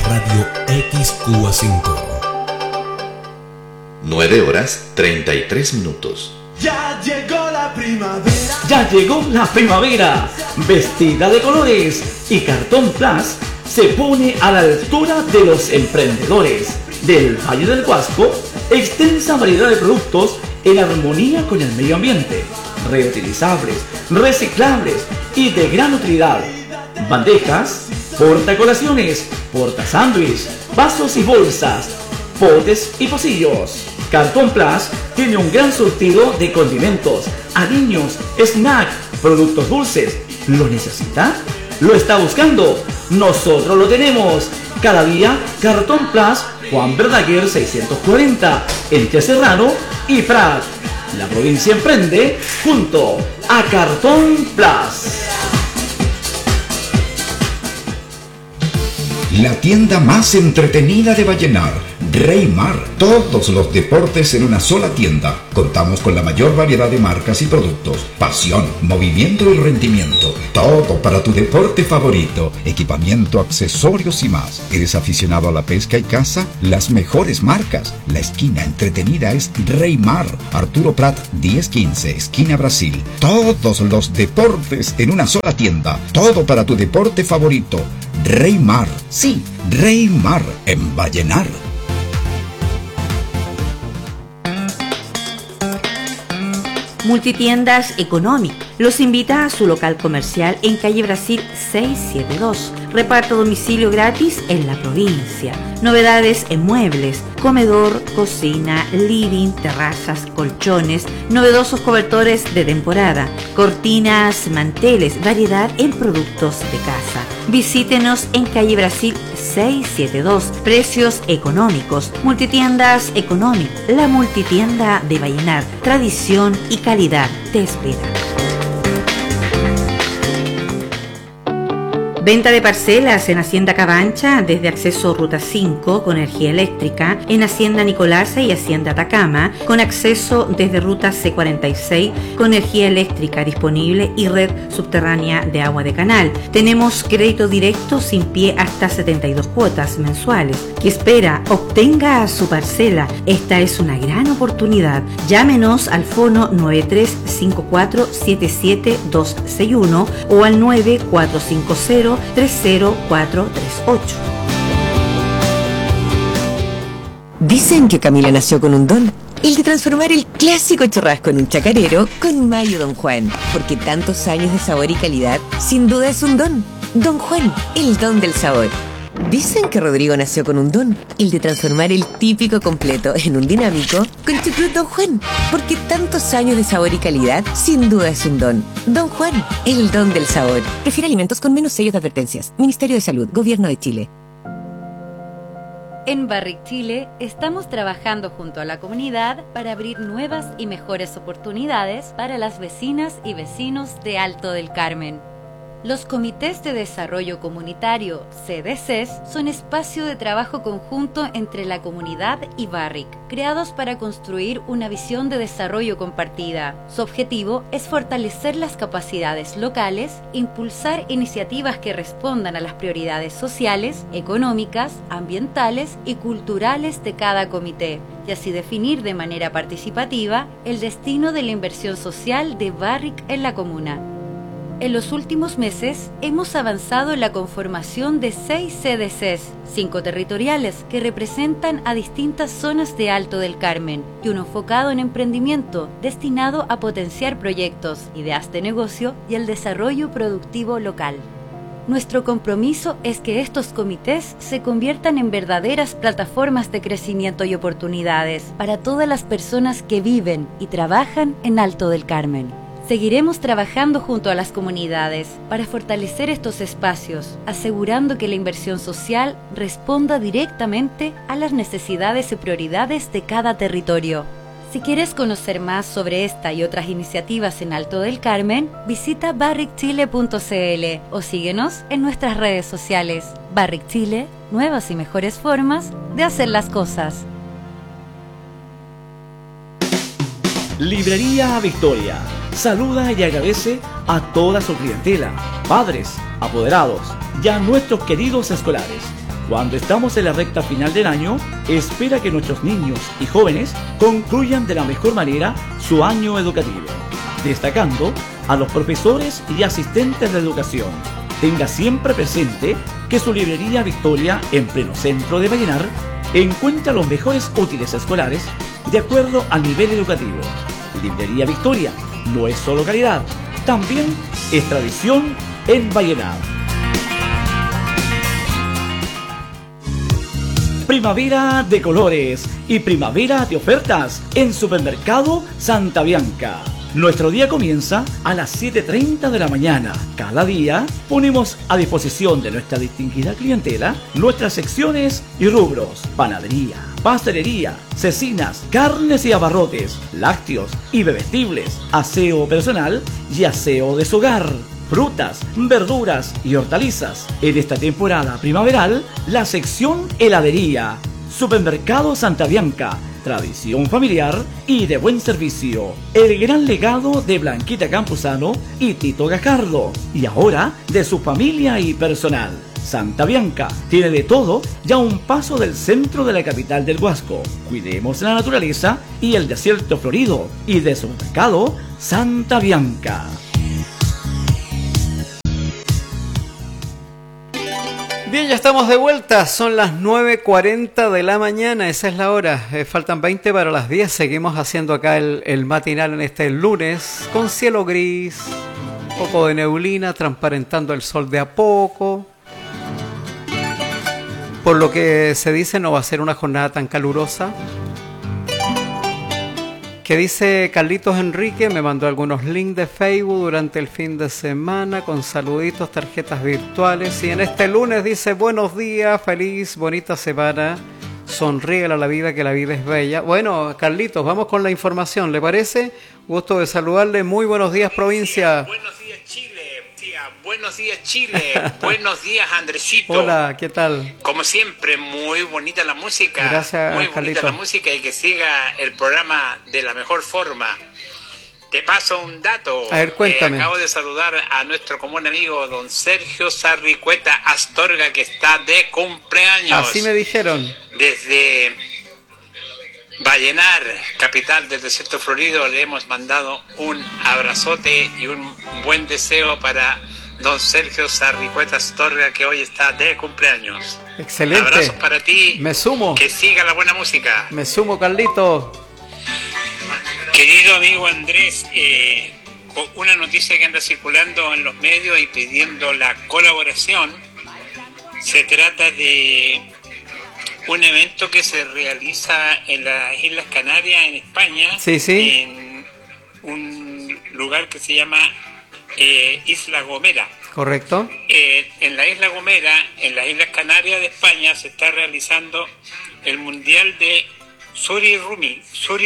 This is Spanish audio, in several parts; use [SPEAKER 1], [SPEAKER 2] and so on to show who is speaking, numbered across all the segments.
[SPEAKER 1] Radio XQA5.
[SPEAKER 2] 9:33.
[SPEAKER 3] Ya llegó la primavera.
[SPEAKER 4] Ya llegó la primavera, vestida de colores, y Cartón Plus se pone a la altura de los emprendedores del Valle del Huasco. Extensa variedad de productos en armonía con el medio ambiente, reutilizables, reciclables y de gran utilidad. Bandejas, portacolaciones, portasándwich, vasos y bolsas, potes y pocillos. Cartón Plus tiene un gran surtido de condimentos, aliños, snack, productos dulces. ¿Lo necesita? ¿Lo está buscando? Nosotros lo tenemos. Cada día, Cartón Plus, Juan Verdaguer 640, Elche Serrano y Prat. La provincia emprende junto a Cartón Plus.
[SPEAKER 5] La tienda más entretenida de Vallenar, Reymar. Todos los deportes en una sola tienda. Contamos con la mayor variedad de marcas y productos. Pasión, movimiento y rendimiento. Todo para tu deporte favorito. Equipamiento, accesorios y más. ¿Eres aficionado a la pesca y caza? Las mejores marcas. La esquina entretenida es Reymar. Arturo Prat 1015, esquina Brasil. Todos los deportes en una sola tienda. Todo para tu deporte favorito. Reymar, sí, Reymar en Vallenar.
[SPEAKER 6] Multitiendas Economic los invita a su local comercial en calle Brasil 672. Reparto a domicilio gratis en la provincia. Novedades en muebles, comedor, cocina, living, terrazas, colchones, novedosos cobertores de temporada, cortinas, manteles, variedad en productos de casa. Visítenos en calle Brasil 672. Precios económicos. Multitiendas Economic, la multitienda de Vallenar. Tradición y calidad te espera. Venta de parcelas en Hacienda Cabancha desde acceso Ruta 5 con energía eléctrica, en Hacienda Nicolasa y Hacienda Atacama con acceso desde Ruta C46 con energía eléctrica disponible y red subterránea de agua de canal. Tenemos crédito directo sin pie hasta 72 cuotas mensuales. ¿Qué espera? Obtenga su parcela. Esta es una gran oportunidad. Llámenos al fono 9354-77261 o al 9450-30438.
[SPEAKER 7] Dicen que Camila nació con un don, el de transformar el clásico churrasco en un chacarero con Mayo Don Juan, porque tantos años de sabor y calidad, sin duda es un don. Don Juan, el don del sabor. Dicen que Rodrigo nació con un don, el de transformar el típico completo en un dinámico con Chucrut Don Juan, porque tantos años de sabor y calidad, sin duda es un don. Don Juan, el don del sabor. Prefiere alimentos con menos sellos de advertencias. Ministerio de Salud, Gobierno de Chile.
[SPEAKER 8] En Barrick Chile estamos trabajando junto a la comunidad para abrir nuevas y mejores oportunidades para las vecinas y vecinos de Alto del Carmen. Los comités de desarrollo comunitario, CDCs, son espacio de trabajo conjunto entre la comunidad y Barrick, creados para construir una visión de desarrollo compartida. Su objetivo es fortalecer las capacidades locales, impulsar iniciativas que respondan a las prioridades sociales, económicas, ambientales y culturales de cada comité, y así definir de manera participativa el destino de la inversión social de Barrick en la comuna. En los últimos meses hemos avanzado en la conformación de 6 CDCs, 5 territoriales que representan a distintas zonas de Alto del Carmen y uno enfocado en emprendimiento destinado a potenciar proyectos, ideas de negocio y el desarrollo productivo local. Nuestro compromiso es que estos comités se conviertan en verdaderas plataformas de crecimiento y oportunidades para todas las personas que viven y trabajan en Alto del Carmen. Seguiremos trabajando junto a las comunidades para fortalecer estos espacios, asegurando que la inversión social responda directamente a las necesidades y prioridades de cada territorio. Si quieres conocer más sobre esta y otras iniciativas en Alto del Carmen, visita barrickchile.cl o síguenos en nuestras redes sociales. Barrick Chile, nuevas y mejores formas de hacer las cosas.
[SPEAKER 4] Librería Victoria saluda y agradece a toda su clientela, padres, apoderados y a nuestros queridos escolares. Cuando estamos en la recta final del año, espera que nuestros niños y jóvenes concluyan de la mejor manera su año educativo, destacando a los profesores y asistentes de educación. Tenga siempre presente que su librería Victoria, en pleno centro de Vallenar, encuentra los mejores útiles escolares de acuerdo al nivel educativo. Librería Victoria no es solo calidad, también es tradición en Vallenar. Primavera de colores y primavera de ofertas en Supermercado Santa Bianca. Nuestro día comienza a las 7:30 de la mañana. Cada día ponemos a disposición de nuestra distinguida clientela nuestras secciones y rubros: panadería, pastelería, cecinas, carnes y abarrotes, lácteos y bebestibles, aseo personal y aseo de su hogar, frutas, verduras y hortalizas. En esta temporada primaveral, la sección heladería. Supermercado Santa Bianca, tradición familiar y de buen servicio. El gran legado de Blanquita Campuzano y Tito Gajardo, y ahora de su familia y personal. Santa Bianca tiene de todo ya un paso del centro de la capital del Huasco. Cuidemos la naturaleza y el desierto florido, y de Supermercado Santa Bianca.
[SPEAKER 2] Bien, ya estamos de vuelta, son las 9:40 de la mañana, esa es la hora, faltan 20 para las 10, seguimos haciendo acá el matinal en este lunes, con cielo gris, poco de neblina, transparentando el sol de a poco, por lo que se dice no va a ser una jornada tan calurosa. ¿Qué dice Carlitos Enrique? Me mandó algunos links de Facebook durante el fin de semana con saluditos, tarjetas virtuales. Y en este lunes dice: buenos días, feliz, bonita semana. Sonríe a la vida, que la vida es bella. Bueno, Carlitos, vamos con la información, ¿le parece? Gusto de saludarle. Muy buenos días, provincia.
[SPEAKER 9] Buenos días, Chile. Buenos días, Chile. Buenos días, Andresito.
[SPEAKER 2] Hola, ¿qué tal?
[SPEAKER 9] Como siempre, muy bonita la música.
[SPEAKER 2] Gracias,
[SPEAKER 9] muy
[SPEAKER 2] Carlito.
[SPEAKER 9] bonita la música, y que siga el programa de la mejor forma. Te paso un dato.
[SPEAKER 2] A ver, cuéntame.
[SPEAKER 9] Acabo de saludar a nuestro común amigo don Sergio Sarricueta Astorga, que está de cumpleaños.
[SPEAKER 2] Así me dijeron.
[SPEAKER 9] Desde Vallenar, capital del desierto florido, le hemos mandado un abrazote y un buen deseo para don Sergio Sarricueta Astorga, que hoy está de cumpleaños.
[SPEAKER 2] Excelente.
[SPEAKER 9] Abrazos para ti.
[SPEAKER 2] Me sumo.
[SPEAKER 9] Que siga la buena música.
[SPEAKER 2] Me sumo, Carlito.
[SPEAKER 9] Querido amigo Andrés, una noticia que anda circulando en los medios y pidiendo la colaboración. Se trata de un evento que se realiza en las Islas Canarias, en España.
[SPEAKER 2] Sí, sí.
[SPEAKER 9] En un lugar que se llama Isla Gomera.
[SPEAKER 2] Correcto.
[SPEAKER 9] En la Isla Gomera, en las Islas Canarias de España, se está realizando el Mundial de Suri Running,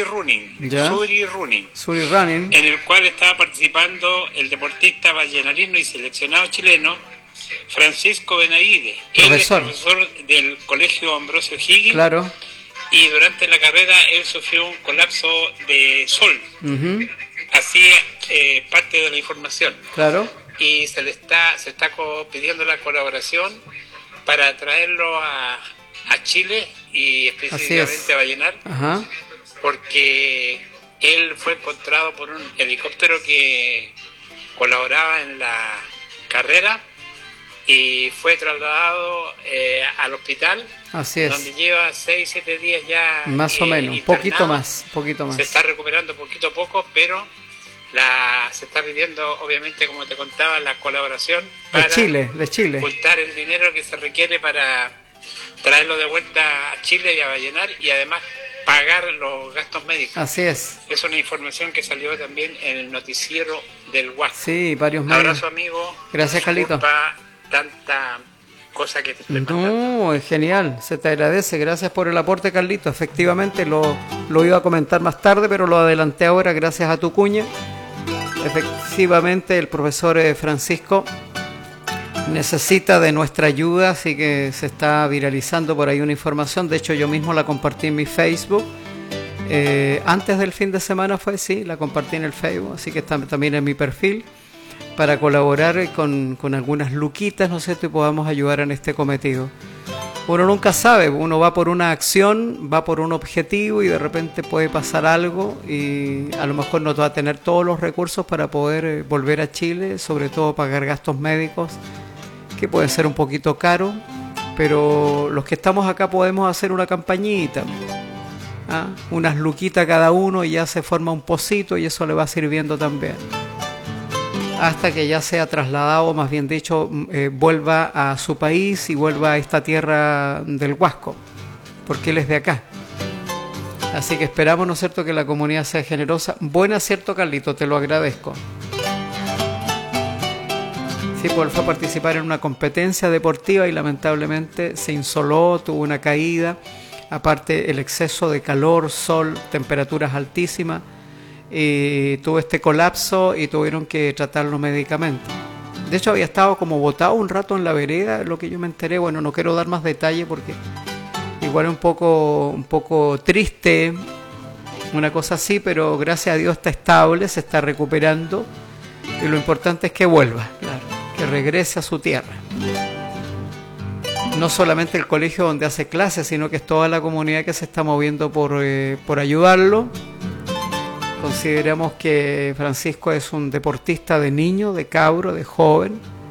[SPEAKER 2] en
[SPEAKER 9] el cual estaba participando el deportista vallenarino y seleccionado chileno Francisco Benavides. Él es profesor del Colegio Ambrosio Higgins.
[SPEAKER 2] Claro.
[SPEAKER 9] Y durante la carrera él sufrió un colapso de sol. Así parte de la información.
[SPEAKER 2] Claro.
[SPEAKER 9] Y se está pidiendo la colaboración para traerlo a Chile y específicamente a Vallenar.
[SPEAKER 2] Ajá.
[SPEAKER 9] Porque él fue encontrado por un helicóptero que colaboraba en la carrera y fue trasladado al hospital.
[SPEAKER 2] Así es.
[SPEAKER 9] Donde lleva 6-7 días ya.
[SPEAKER 2] Más o menos, poquito más. Se
[SPEAKER 9] está recuperando poquito a poco, pero se está pidiendo, obviamente, como te contaba, la colaboración para
[SPEAKER 2] de Chile.
[SPEAKER 9] Ocultar el dinero que se requiere para traerlo de vuelta a Chile y a Vallenar, y además pagar los gastos médicos.
[SPEAKER 2] Así es.
[SPEAKER 9] Es una información que salió también en el noticiero del Huasco.
[SPEAKER 2] Sí, varios medios.
[SPEAKER 9] Abrazo, amigo.
[SPEAKER 2] Gracias, Carlito.
[SPEAKER 9] Tanta cosa que te estoy mandando.
[SPEAKER 2] No, es genial, se te agradece. Gracias por el aporte, Carlito. Efectivamente, lo iba a comentar más tarde, pero lo adelanté ahora gracias a tu cuña. Efectivamente, el profesor Francisco necesita de nuestra ayuda, así que se está viralizando por ahí una información. De hecho, yo mismo la compartí en mi Facebook. Antes del fin de semana la compartí en el Facebook, así que está también en mi perfil, para colaborar con algunas luquitas, ¿no es cierto?, y podamos ayudar en este cometido. Uno nunca sabe, uno va por una acción, va por un objetivo y de repente puede pasar algo y a lo mejor no va a tener todos los recursos para poder volver a Chile, sobre todo pagar gastos médicos, que puede ser un poquito caro, pero los que estamos acá podemos hacer una campañita, unas luquitas cada uno y ya se forma un pocito y eso le va sirviendo también. Hasta que ya sea trasladado, más bien dicho, vuelva a su país y vuelva a esta tierra del Huasco, porque él es de acá. Así que esperamos, ¿no es cierto?, que la comunidad sea generosa. Buen acierto, Carlito, te lo agradezco. Sí, pues él fue a participar en una competencia deportiva y lamentablemente se insoló, tuvo una caída. Aparte, el exceso de calor, sol, temperaturas altísimas. Y tuvo este colapso y tuvieron que tratarlo médicamente. De hecho había estado como botado un rato en la vereda, lo que yo me enteré. Bueno, no quiero dar más detalle porque igual es un poco triste, una cosa así, pero gracias a Dios está estable, se está recuperando y lo importante es que vuelva, claro, que regrese a su tierra. No solamente el colegio donde hace clases, sino que es toda la comunidad que se está moviendo por ayudarlo. Consideramos que Francisco es un deportista de niño, de cabro, de joven,